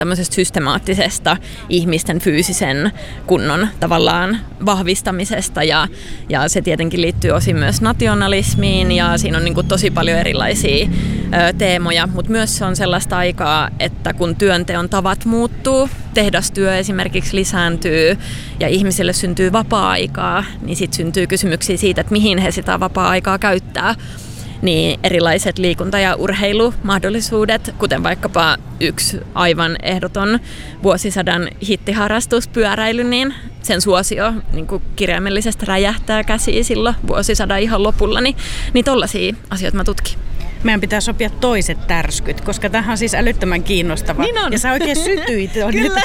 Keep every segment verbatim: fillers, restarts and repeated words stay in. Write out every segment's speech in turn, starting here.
tämmöisestä systemaattisesta ihmisten fyysisen kunnon tavallaan vahvistamisesta ja, ja se tietenkin liittyy osin myös nationalismiin ja siinä on niin kuin tosi paljon erilaisia ö, teemoja, mutta myös se on sellaista aikaa, että kun työnteon tavat muuttuu, tehdastyö esimerkiksi lisääntyy ja ihmisille syntyy vapaa-aikaa, niin sitten syntyy kysymyksiä siitä, että mihin he sitä vapaa-aikaa käyttää. Niin erilaiset liikunta- ja urheilumahdollisuudet, kuten vaikkapa yksi aivan ehdoton vuosisadan hittiharrastus, pyöräily, niin sen suosio niin kuin kirjaimellisesti räjähtää käsiin silloin vuosisadan ihan lopulla, niin, niin tollaisia asioita mä tutkin. Meidän pitää sopia toiset tärskyt, koska tämähän on siis älyttömän kiinnostava. Niin on. Ja sä oikein sytyit. Kyllä.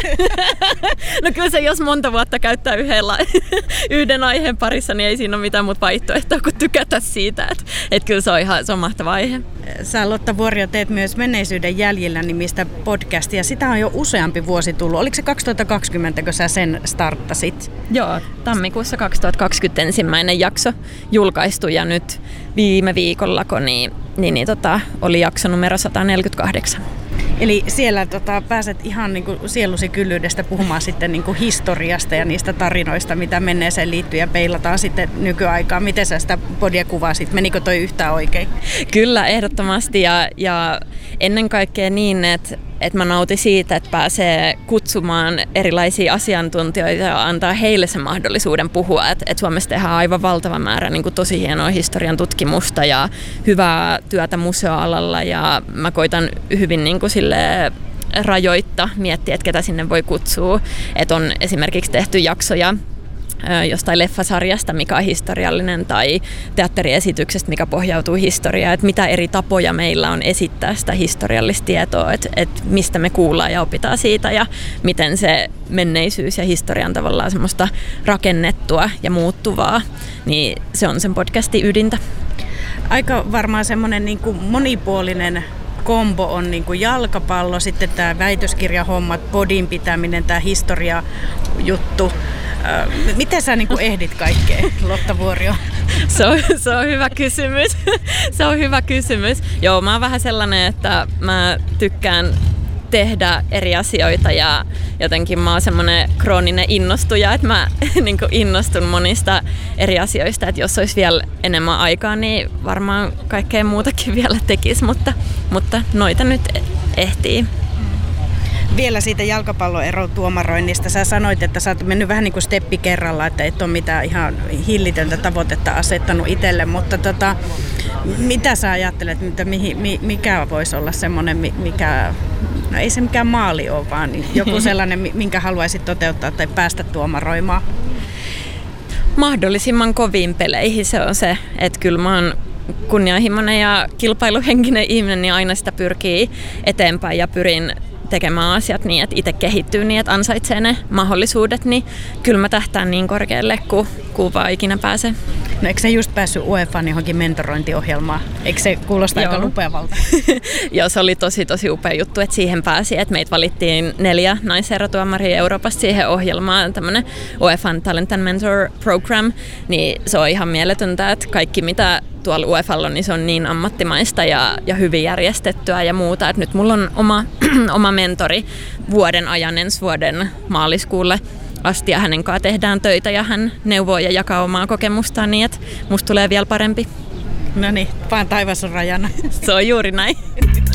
No kyllä se, jos monta vuotta käyttää yhdellä, yhden aiheen parissa, niin ei siinä ole mitään muuta vaihtoehtoa kuin tykätä siitä. Että et kyllä se on ihan se on mahtava aihe. Sä, Lotta Vuorio, teet myös Menneisyyden jäljillä nimistä podcastia. Sitä on jo useampi vuosi tullut. Oliko se kaksituhattakaksikymmentä, kun sä sen starttasit? Joo, tammikuussa kaksituhattakaksikymmentä ensimmäinen jakso julkaistu ja nyt viime viikollako niin, niin, niin tota, oli jakso numero sata neljäkymmentäkahdeksan. Eli siellä tota, pääset ihan niin kuin sielusi kyllyydestä puhumaan sitten niin kuin historiasta ja niistä tarinoista, mitä menneeseen liittyy ja peilataan sitten nykyaikaan. Miten sä sitä podia kuvasit? Menikö toi yhtään oikein? Kyllä, ehdottomasti ja, ja ennen kaikkea niin, että että mä nautin siitä, että pääsee kutsumaan erilaisia asiantuntijoita ja antaa heille sen mahdollisuuden puhua. Että et Suomessa tehdään aivan valtava määrä niin kuin tosi hienoa historian tutkimusta ja hyvää työtä museoalalla ja mä koitan hyvin niin kuin silleen rajoittaa, miettiä, että ketä sinne voi kutsua. Että on esimerkiksi tehty jaksoja jostain leffasarjasta, mikä on historiallinen, tai teatteriesityksestä, mikä pohjautuu historiaan, että mitä eri tapoja meillä on esittää sitä historiallista tietoa, että, että mistä me kuullaan ja opitaan siitä, ja miten se menneisyys ja historian tavallaan semmoista rakennettua ja muuttuvaa, niin se on sen podcastin ydintä. Aika varmaan semmoinen niin kuin monipuolinen kombo on niin kuin jalkapallo, sitten tämä väitöskirjahommat, podin pitäminen, tämä historiajuttu. Miten sä niin kuin ehdit kaikkea, Lotta Vuorio? Se on, se on hyvä kysymys. Se on hyvä kysymys. Joo, mä oon vähän sellainen, että mä tykkään tehdä eri asioita ja jotenkin mä oon semmoinen krooninen innostuja, että mä niin kuin innostun monista eri asioista, että jos olisi vielä enemmän aikaa, niin varmaan kaikkea muutakin vielä tekisi, mutta, mutta noita nyt ehtii. Vielä siitä jalkapalloerotuomaroinnista. Sä sanoit, että sä oot mennyt vähän niin kuin steppi kerralla, että et ole mitään ihan hillitöntä tavoitetta asettanut itselle, mutta tota, mitä sä ajattelet, mitä, mihin, mikä voisi olla semmoinen, mikä, no ei se mikään maali ole, vaan joku sellainen, minkä haluaisit toteuttaa tai päästä tuomaroimaan? Mahdollisimman koviin peleihin se on se, että kyllä mä oon kunnianhimoinen ja kilpailuhenkinen ihminen, niin aina sitä pyrkii eteenpäin ja pyrin tekemään asiat niin, että itse kehittyy niin, että ansaitsee ne mahdollisuudet, niin kyllä mä tähtään niin korkealle, kuin, kuin vaan ikinä pääsee. No eikö se just päässyt U E F A:n johonkin mentorointiohjelmaan? Eikö se kuulosta aika lupeavalta? Joo, se oli tosi tosi upea juttu, että siihen pääsi. Että meitä valittiin neljä naiserotuomaria Euroopasta siihen ohjelmaan, tämmöinen U E F A:n Talent and Mentor Program, niin se on ihan mieletöntä, että kaikki mitä tuolla U E F A:lla on, niin se on niin ammattimaista ja, ja hyvin järjestettyä ja muuta, että nyt mulla on oma, oma mentori vuoden ajan ensi vuoden maaliskuulle asti ja hänen kanssa tehdään töitä ja hän neuvoo ja jakaa omaa kokemustaan niin, että musta tulee vielä parempi. No niin, vaan taivas on rajana. Se on juuri näin.